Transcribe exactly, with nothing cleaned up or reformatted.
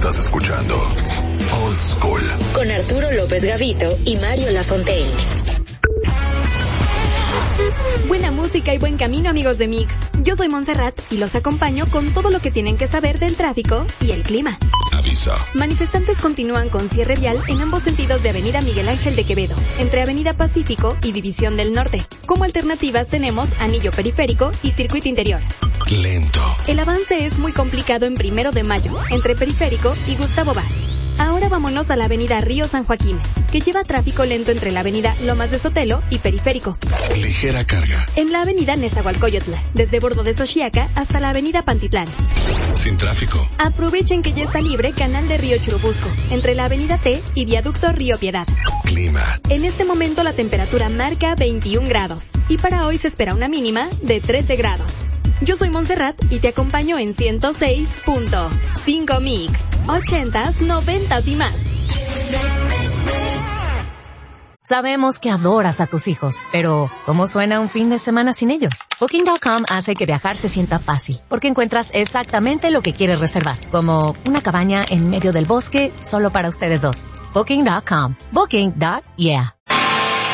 Estás escuchando Old School con Arturo López Gavito y Mario Lafontaine. Buena música y buen camino, amigos de Mix. Yo soy Montserrat y los acompaño con todo lo que tienen que saber del tráfico y el clima. Aviso. Manifestantes continúan con cierre vial en ambos sentidos de Avenida Miguel Ángel de Quevedo, entre Avenida Pacífico y División del Norte. Como alternativas tenemos Anillo Periférico y Circuito Interior. Lento. El avance es muy complicado en Primero de Mayo, entre Periférico y Gustavo Vaz. Ahora vámonos a la avenida Río San Joaquín, que lleva tráfico lento entre la avenida Lomas de Sotelo y Periférico. Ligera carga. En la avenida Nezahualcóyotl, desde Bordo de Xochiaca hasta la avenida Pantitlán. Sin tráfico. Aprovechen que ya está libre Canal de Río Churubusco, entre la avenida T y Viaducto Río Piedad. Clima. En este momento la temperatura marca veintiún grados, y para hoy se espera una mínima de trece grados. Yo soy Montserrat y te acompaño en ciento seis punto cinco Mix, ochentas, noventas y más. Sabemos que adoras a tus hijos, pero ¿cómo suena un fin de semana sin ellos? Booking punto com hace que viajar se sienta fácil, porque encuentras exactamente lo que quieres reservar, como una cabaña en medio del bosque solo para ustedes dos. Booking punto com. Booking. Yeah.